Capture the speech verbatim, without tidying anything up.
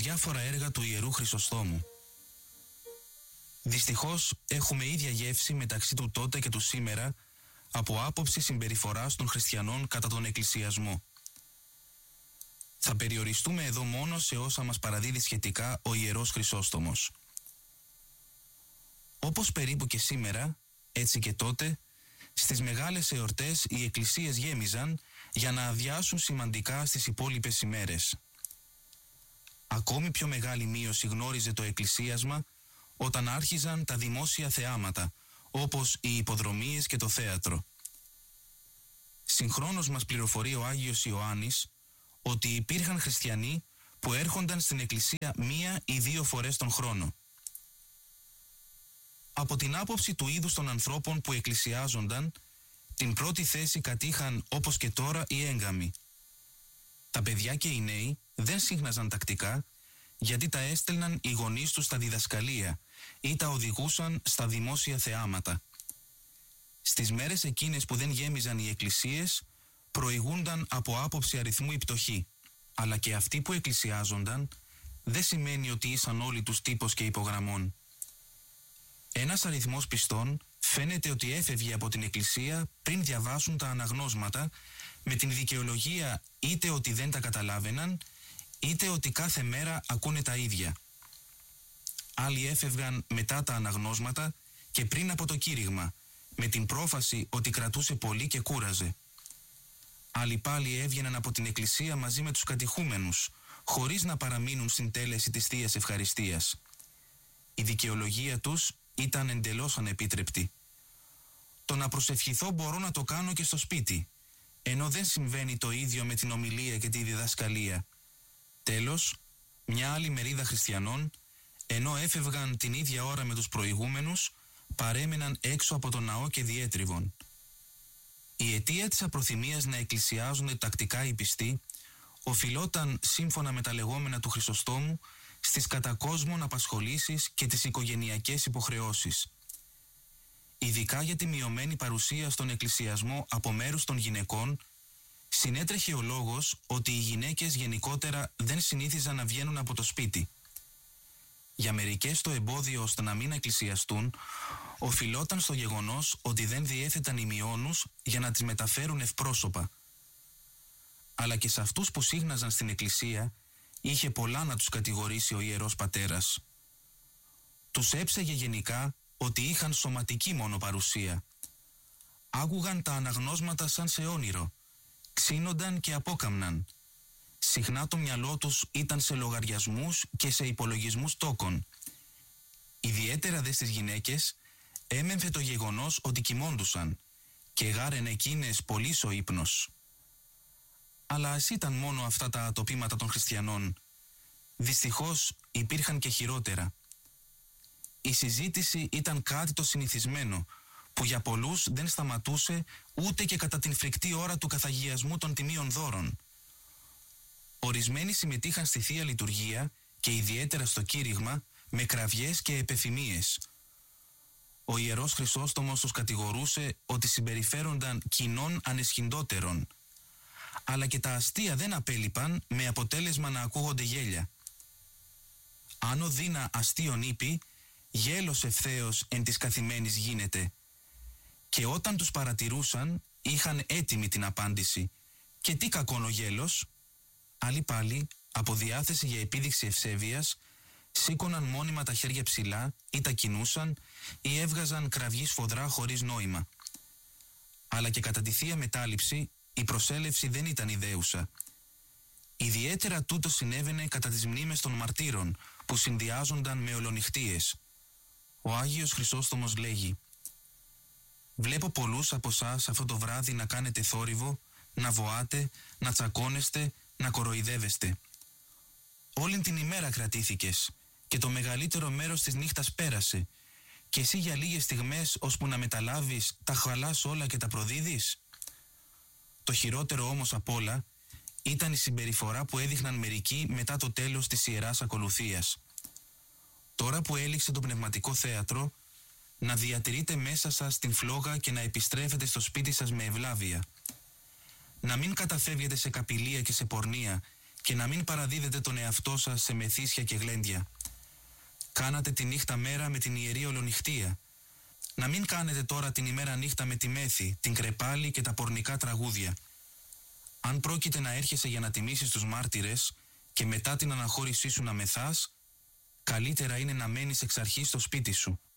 διάφορα έργα του Ιερού Χρυσοστόμου. Δυστυχώς έχουμε ίδια γεύση μεταξύ του τότε και του σήμερα από άποψη συμπεριφοράς των χριστιανών κατά τον εκκλησιασμό. Θα περιοριστούμε εδώ μόνο σε όσα μας παραδίδει σχετικά ο Ιερός Χρυσόστομος. Όπως περίπου και σήμερα, έτσι και τότε, στις μεγάλες εορτές οι εκκλησίες γέμιζαν για να αδειάσουν σημαντικά στις υπόλοιπες ημέρες. Ακόμη πιο μεγάλη μείωση γνώριζε το εκκλησίασμα όταν άρχιζαν τα δημόσια θεάματα, όπως οι υποδρομίες και το θέατρο. Συγχρόνως μας πληροφορεί ο Άγιος Ιωάννης ότι υπήρχαν χριστιανοί που έρχονταν στην εκκλησία μία ή δύο φορές τον χρόνο. Από την άποψη του είδους των ανθρώπων που εκκλησιάζονταν, την πρώτη θέση κατήχαν όπως και τώρα οι έγκαμοι. Τα παιδιά και οι νέοι δεν σύχναζαν τακτικά, γιατί τα έστελναν οι γονείς τους στα διδασκαλία ή τα οδηγούσαν στα δημόσια θεάματα. Στις μέρες εκείνες που δεν γέμιζαν οι εκκλησίες, προηγούνταν από άποψη αριθμού οι πτωχοί, αλλά και αυτοί που εκκλησιάζονταν δεν σημαίνει ότι ήσαν όλοι τους τύπος και υπογραμμών. Ένας αριθμός πιστών φαίνεται ότι έφευγε από την εκκλησία πριν διαβάσουν τα αναγνώσματα, με την δικαιολογία είτε ότι δεν τα καταλάβαιναν, είτε ότι κάθε μέρα ακούνε τα ίδια. Άλλοι έφευγαν μετά τα αναγνώσματα και πριν από το κήρυγμα, με την πρόφαση ότι κρατούσε πολύ και κούραζε. Άλλοι πάλι έβγαιναν από την εκκλησία μαζί με τους κατηχούμενους, χωρίς να παραμείνουν στην τέλεση της Θείας Ευχαριστίας. Η δικαιολογία τους ήταν εντελώς ανεπίτρεπτη. Το να προσευχηθώ μπορώ να το κάνω και στο σπίτι, ενώ δεν συμβαίνει το ίδιο με την ομιλία και τη διδασκαλία. Τέλος, μια άλλη μερίδα χριστιανών, ενώ έφευγαν την ίδια ώρα με τους προηγούμενους, παρέμεναν έξω από τον ναό και διέτριβον. Η αιτία της απροθυμίας να εκκλησιάζονται τακτικά οι πιστοί οφειλόταν, σύμφωνα με τα λεγόμενα του Χρυσοστόμου, στις κατακόσμων απασχολήσεις και τις οικογενειακές υποχρεώσεις. Ειδικά για τη μειωμένη παρουσία στον εκκλησιασμό από μέρους των γυναικών, συνέτρεχε ο λόγος ότι οι γυναίκες γενικότερα δεν συνήθιζαν να βγαίνουν από το σπίτι. Για μερικές το εμπόδιο ώστε να μην εκκλησιαστούν οφειλόταν στο γεγονός ότι δεν διέθεταν ημιώνους για να τις μεταφέρουν ευπρόσωπα. Αλλά και σε αυτούς που σύγχναζαν στην εκκλησία είχε πολλά να τους κατηγορήσει ο Ιερός Πατέρας. Τους έψαιγε γενικά ότι είχαν σωματική μόνο παρουσία. Άκουγαν τα αναγνώσματα σαν σε όνειρο, ξύνονταν και απόκαμναν. Συχνά το μυαλό τους ήταν σε λογαριασμούς και σε υπολογισμούς τόκων. Ιδιαίτερα δε στις γυναίκες έμεμφε το γεγονός ότι κοιμώντουσαν και γάρεν εκείνες πολύς ο ύπνος. Αλλά ας ήταν μόνο αυτά τα ατοπήματα των χριστιανών. Δυστυχώς υπήρχαν και χειρότερα. Η συζήτηση ήταν κάτι το συνηθισμένο, που για πολλούς δεν σταματούσε ούτε και κατά την φρικτή ώρα του καθαγιασμού των τιμίων δώρων. Ορισμένοι συμμετείχαν στη Θεία Λειτουργία και ιδιαίτερα στο κήρυγμα με κραυγές και επεφημίες. Ο Ιερός Χρυσόστομος τους κατηγορούσε ότι συμπεριφέρονταν κοινών ανεσχυντότερων. Αλλά και τα αστεία δεν απέλειπαν, με αποτέλεσμα να ακούγονται γέλια. Αν ο Δίνα αστείον είπε, γέλος ευθέως εν της καθημένης γίνεται. Και όταν τους παρατηρούσαν, είχαν έτοιμη την απάντηση. Και τι κακόν ο γέλος? Άλλοι πάλι, από διάθεση για επίδειξη ευσέβειας, σήκωναν μόνιμα τα χέρια ψηλά ή τα κινούσαν ή έβγαζαν κραυγή σφοδρά χωρίς νόημα. Αλλά και κατά τη Θεία Μετάληψη η προσέλευση δεν ήταν ιδέουσα. Ιδιαίτερα τούτο συνέβαινε κατά τις μνήμες των μαρτύρων που συνδυάζονταν με ολονυχτίες. Ο Άγιος Χρυσόστομος λέγει: «Βλέπω πολλούς από εσάς αυτό το βράδυ να κάνετε θόρυβο, να βοάτε, να τσακώνεστε, να κοροϊδεύεστε. Όλη την ημέρα κρατήθηκες και το μεγαλύτερο μέρος της νύχτας πέρασε και εσύ για λίγες στιγμές ώσπου να μεταλάβεις τα χαλάς όλα και τα προδίδεις». Το χειρότερο όμως απ' όλα ήταν η συμπεριφορά που έδειχναν μερικοί μετά το τέλος της Ιεράς Ακολουθίας. Τώρα που έληξε το πνευματικό θέατρο, να διατηρείτε μέσα σας την φλόγα και να επιστρέφετε στο σπίτι σας με ευλάβεια. Να μην καταφεύγετε σε καπηλεία και σε πορνεία και να μην παραδίδετε τον εαυτό σας σε μεθύσια και γλέντια. Κάνατε τη νύχτα μέρα με την ιερή ολονυχτία. Να μην κάνετε τώρα την ημέρα νύχτα με τη μέθη, την κρεπάλη και τα πορνικά τραγούδια. Αν πρόκειται να έρχεσαι για να τιμήσεις τους μάρτυρες και μετά την αναχώρησή σου να μεθάς, καλύτερα είναι να μένεις εξ αρχής στο σπίτι σου.